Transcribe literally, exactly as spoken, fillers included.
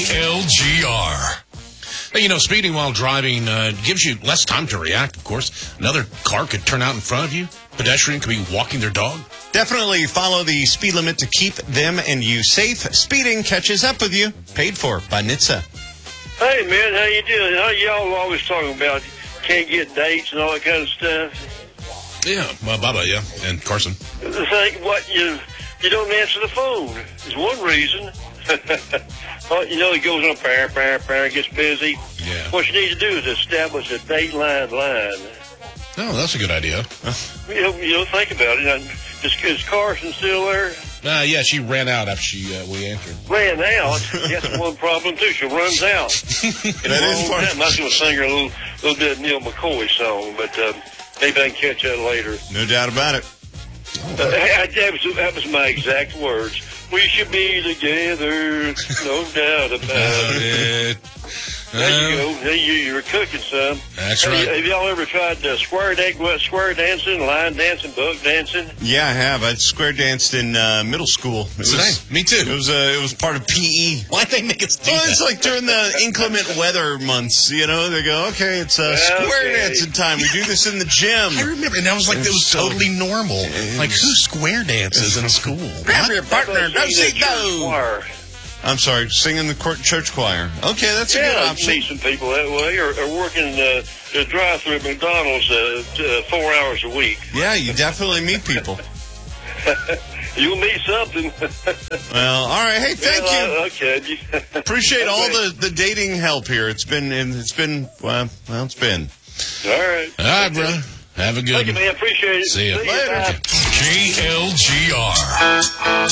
L G R. Hey, you know, speeding while driving uh, gives you less time to react, of course. Another car could turn out in front of you. Pedestrian could be walking their dog. Definitely follow the speed limit to keep them and you safe. Speeding catches up with you. Paid for by N H T S A. Hey, man, how you doing? How y'all always talking about can't get dates and all that kind of stuff? Yeah, well, Bubba, yeah, and Carson. The thing, what, you you don't answer the phone is one reason. Well, you know, it goes on, par, par, par, gets busy. Yeah. What you need to do is establish a date line line. Oh, that's a good idea. You know, you know think about it. Is, is Carson still there? Uh, yeah, she ran out after she uh, we answered. Ran out? That's one problem, too. She runs out. That is part I was going to sing her a little, little bit of Neil McCoy song, but uh, maybe I can catch that later. No doubt about it. Uh, that, was, that was my exact words. We should be together, no doubt about it. There you go. There you, you're cooking some. That's Have, right. you, have y'all ever tried uh, square, da- square dancing, line dancing, buck dancing? Yeah, I have. I square danced in uh, middle school. It was, Same. Me too. It was, uh, it was part of P E. Why'd they make us do Well, that? it's like during the inclement weather months, you know, they go, okay, it's uh, square Okay. dancing time. We do this in the gym. I remember, and I was like, that was So- totally normal. Like, who square dances in school? Grab your partner, How no about say singing at church no. choir? I'm sorry, singing the court church choir. Okay, that's a good Yeah, I option. meet some people that way, or, or working uh, the drive-through at McDonald's uh, t- uh, four hours a week. Yeah, you definitely meet people. You'll meet something. Well, all right. Hey, thank Well, you. I, okay. Appreciate all the, the dating help here. It's been it's been well, well it's been. All right. All right, brother. Have a good Thank you, one. man. Appreciate it. See ya. you. Later. Bye. J L G R.